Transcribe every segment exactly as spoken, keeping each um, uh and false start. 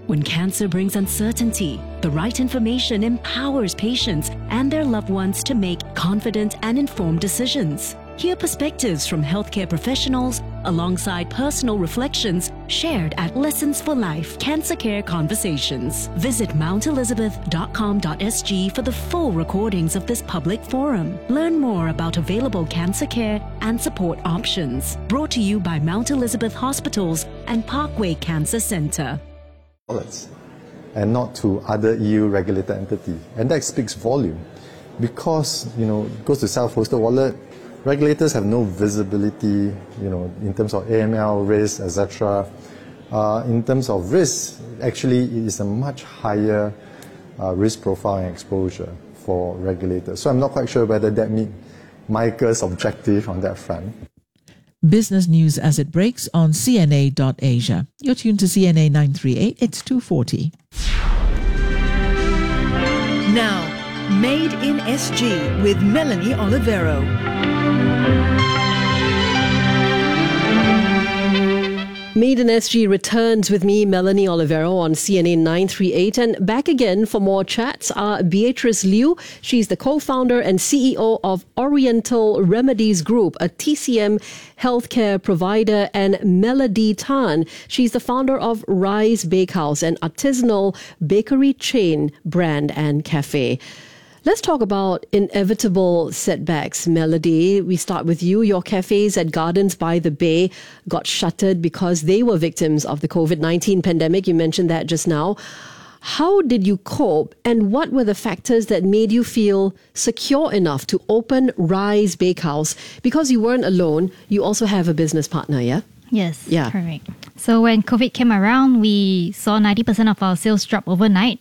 When cancer brings uncertainty, the right information empowers patients and their loved ones to make confident and informed decisions. Hear perspectives from healthcare professionals alongside personal reflections shared at Lessons for Life Cancer Care Conversations. Visit mount elizabeth dot com dot s g for the full recordings of this public forum. Learn more about available cancer care and support options. Brought to you by Mount Elizabeth Hospitals and Parkway Cancer Centre. And not to other E U regulated entity. And that speaks volume because, you know, it goes to self-hosted wallet. Regulators have no visibility, you know, in terms of A M L risk, et cetera. Uh, in terms of risk, actually, it is a much higher uh, risk profile and exposure for regulators. So I'm not quite sure whether that meets Michael's objective on that front. Business news as it breaks on C N A dot Asia. You're tuned to C N A nine thirty-eight. It's two forty. Now, Made in S G with Melanie Olivero. Made in S G returns with me, Melanie Olivero, on C N A nine thirty-eight. And back again for more chats are Beatrice Liu. She's the co-founder and C E O of Oriental Remedies Group, a T C M healthcare provider, and Melody Tan. She's the founder of Rise Bakehouse, an artisanal bakery chain, brand and cafe. Let's talk about inevitable setbacks, Melody. We start with you. Your cafes at Gardens by the Bay got shuttered because they were victims of the COVID nineteen pandemic. You mentioned that just now. How did you cope, and what were the factors that made you feel secure enough to open Rise Bakehouse? Because you weren't alone, you also have a business partner, yeah? Yes, yeah. Correct. So when COVID came around, we saw ninety percent of our sales drop overnight.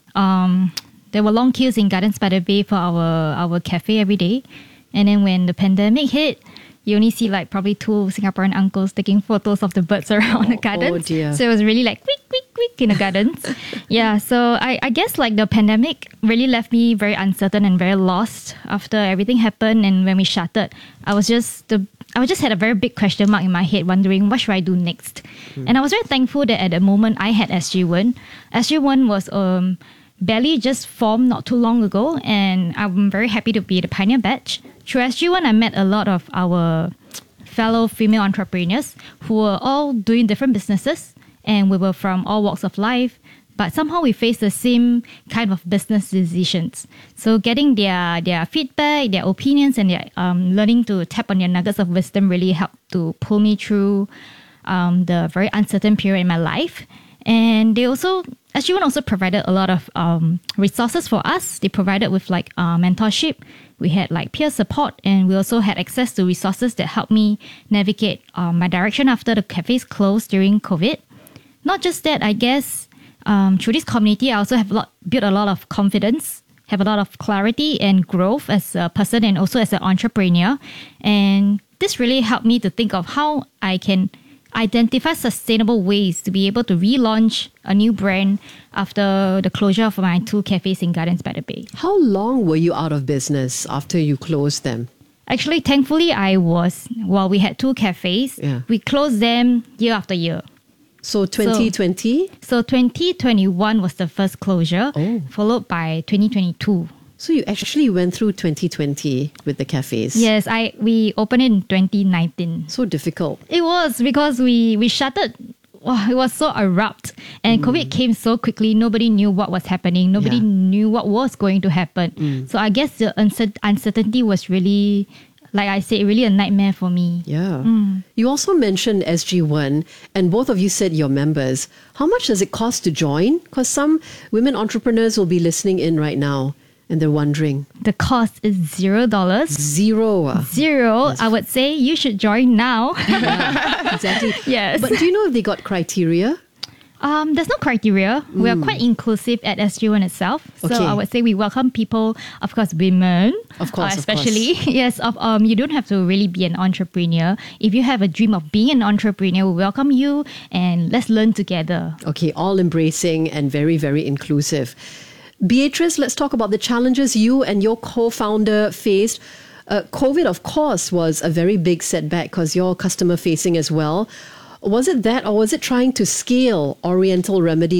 Um... There were long queues in Gardens by the Bay for our, our cafe every day. And then when the pandemic hit, you only see like probably two Singaporean uncles taking photos of the birds around the gardens. Oh dear. So it was really like quick, quick, quick in the gardens. Yeah, so I, I guess like the pandemic really left me very uncertain and very lost after everything happened. And when we shuttered, I was just the I just had a very big question mark in my head, wondering what should I do next. Hmm. And I was very thankful that at the moment I had S G one. S G one was um. barely just formed not too long ago, and I'm very happy to be the pioneer batch. Through S G one, I met a lot of our fellow female entrepreneurs who were all doing different businesses, and we were from all walks of life, but somehow we faced the same kind of business decisions. So getting their, their feedback, their opinions, and their um, learning to tap on their nuggets of wisdom really helped to pull me through um, the very uncertain period in my life. And they also, S G one also provided a lot of um, resources for us. They provided with like uh, mentorship. We had like peer support, and we also had access to resources that helped me navigate um, my direction after the cafes closed during COVID. Not just that, I guess um, through this community, I also have a lot, built a lot of confidence, have a lot of clarity and growth as a person and also as an entrepreneur. And this really helped me to think of how I can identify sustainable ways to be able to relaunch a new brand after the closure of my two cafes in Gardens by the Bay. How long were you out of business after you closed them? Actually, thankfully, I was, well, we had two cafes. Yeah. We closed them year after year. So twenty twenty? So, so twenty twenty-one was the first closure, oh. followed by twenty twenty-two. So you actually went through twenty twenty with the cafes? Yes, I we opened it in twenty nineteen. So difficult. It was because we, we shuttered. Wow, it was so abrupt. And mm. COVID came so quickly. Nobody knew what was happening. Nobody yeah. knew what was going to happen. Mm. So I guess the uncer- uncertainty was really, like I said, really a nightmare for me. Yeah. Mm. You also mentioned S G one, and both of you said you're members. How much does it cost to join? Because some women entrepreneurs will be listening in right now, and they're wondering. The cost is zero dollars. Zero. Zero. Yes. I would say you should join now. Yeah, exactly. Yes. But do you know if they got criteria? Um, there's no criteria. Mm. We are quite inclusive at S G one itself. So okay. I would say we welcome people, of course, women. Of course, uh, especially. Of course. Yes, of, um, you don't have to really be an entrepreneur. If you have a dream of being an entrepreneur, we welcome you, and let's learn together. Okay, all embracing and very, very inclusive. Beatrice, let's talk about the challenges you and your co-founder faced. Uh, COVID, of course, was a very big setback because you're customer facing as well. Was it that, or was it trying to scale Oriental Remedies